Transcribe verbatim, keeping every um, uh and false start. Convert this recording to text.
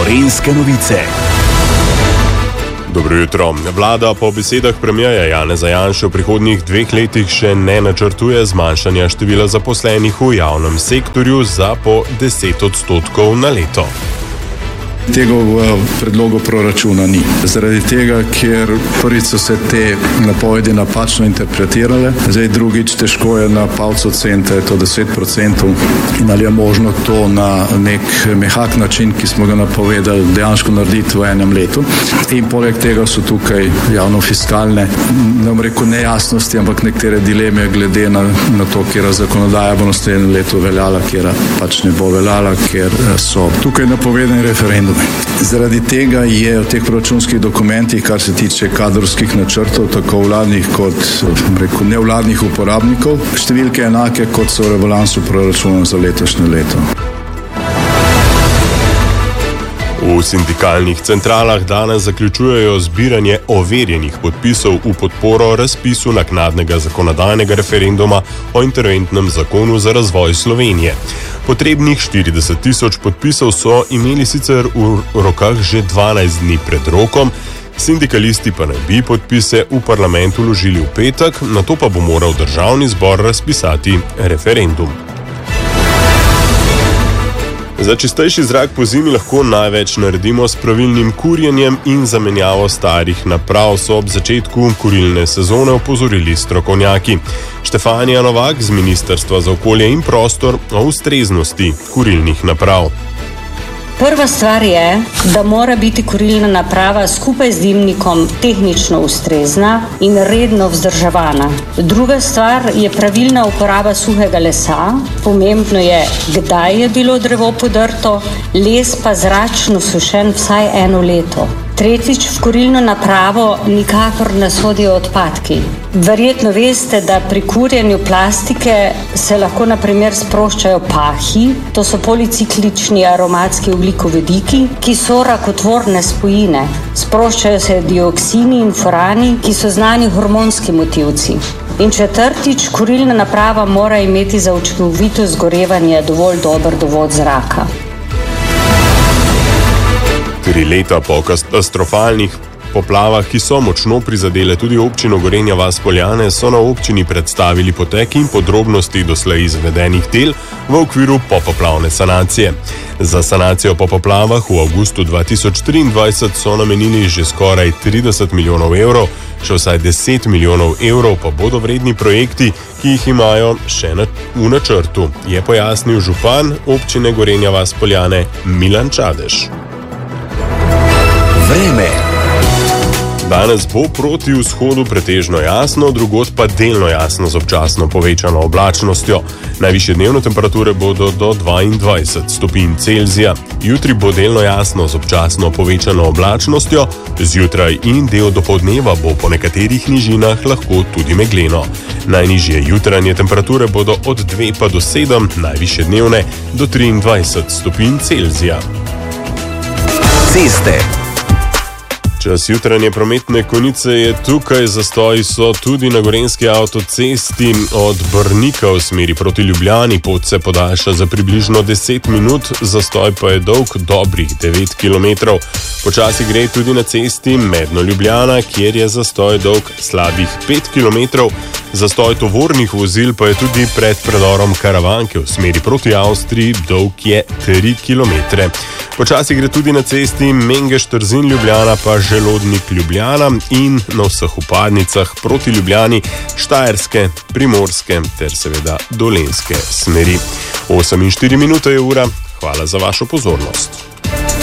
Gorenjske novice. Dobro jutro. Vlada po besedah premierja Janeza Janše v prihodnjih dveh letih še ne načrtuje zmanjšanja števila zaposlenih v javnem sektorju za po deset odstotkov na leto. Tega v predlogu proračuna ni. Zaradi tega, ker prvič so se te napovedi napačno interpretirale, zdaj drugič težko je na palcu centa, je to deset procentov in ali je možno to na nek mehak način, ki smo ga napovedali, dejansko narediti v enem letu. In poleg tega so tukaj javno-fiskalne, ne bom rekel nejasnosti, ampak nekatere dileme glede na, na to, kjera zakonodaja bo naslednjem letu veljala, kjera pač ne bo veljala, ker so tukaj napovedani referendum. Zaradi tega je v teh proračunskih dokumentih, kar se tiče kadrovskih načrtov, tako vladnih kot rekel, nevladnih uporabnikov, številke enake, kot so v rebalansu proračuna za letošnje leto. V sindikalnih centralah danes zaključujejo zbiranje overjenih podpisov v podporo razpisu naknadnega zakonodajnega referenduma o interventnem zakonu za razvoj Slovenije. Potrebnih štirideset tisoč podpisov so imeli sicer v rokah že dvanajst dni pred rokom, sindikalisti pa naj bi podpise v parlament vložili v petek, nato pa bo moral državni zbor razpisati referendum. Za čistejši zrak po zimi lahko največ naredimo s pravilnim kurjenjem in zamenjavo starih naprav, so ob začetku kurilne sezone opozorili strokovnjaki. Štefanija Novak z Ministrstva za okolje in prostor o ustreznosti kurilnih naprav. Prva stvar je, da mora biti kurilna naprava skupaj z dimnikom tehnično ustrezna in redno vzdrževana. Druga stvar je pravilna uporaba suhega lesa. Pomembno je, kdaj je bilo drevo podrto, les pa zračno sušen vsaj eno leto. Tretjič, v kurilno napravo nikakor ne sodijo odpadki. Verjetno veste, da pri kurjenju plastike se lahko na primer sproščajo pahi, to so policiklični aromatski ogljikovodiki, ki so rakotvorne spojine. Sproščajo se dioksini in furani, ki so znani hormonski motilci. In četrtič, kurilna naprava mora imeti za učinkovito zgorevanje dovolj dober dovod zraka. Tri leta po katastrofalnih poplavah, ki so močno prizadele tudi občino Gorenja vas - Poljane, so na občini predstavili potek in podrobnosti doslej izvedenih del v okviru popoplavne sanacije. Za sanacijo po poplavah v avgustu dva tisoč triindvajset so namenili že skoraj trideset milijonov evrov, še vsaj deset milijonov evrov pa bodo vredni projekti, ki jih imajo še na, v načrtu, je pojasnil župan občine Gorenja vas - Poljane Milan Čadež. Vreme. Danes bo proti vzhodu pretežno jasno, drugod pa delno jasno z občasno povečano oblačnostjo. Najvišje dnevne temperature bodo do dvaindvajset stopinj Celzija. Jutri bo delno jasno z občasno povečano oblačnostjo, zjutraj in del dopoldneva bo po nekaterih nižinah lahko tudi megleno. Najnižje jutranje temperature bodo od dve pa do sedem, najvišje dnevne do triindvajset stopinj Celzija. Ceste. Čas jutranje prometne konice je tukaj, zastoji so tudi na gorenjski avtocesti od Brnika v smeri proti Ljubljani, pot se podaljša za približno deset minut, zastoj pa je dolg dobrih devet kilometrov. Počasi gre tudi na cesti Medno-Ljubljana, kjer je zastoj dolg slabih pet kilometrov, zastoj tovornih vozil pa je tudi pred predorom Karavanke v smeri proti Avstriji, dolg je tri kilometre. Počasi gre tudi na cesti Mengeš-Trzin-Ljubljana pa Želodnik-Ljubljana in na vseh vpadnicah proti Ljubljani, štajerske, primorske ter seveda dolenjske smeri. osem in štiri minute je ura. Hvala za vašo pozornost.